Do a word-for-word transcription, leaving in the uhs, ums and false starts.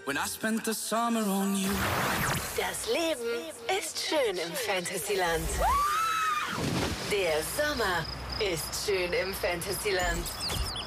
when I spent the summer on you. Das Leben ist schön im Fantasyland. Der Sommer ist schön im Fantasyland.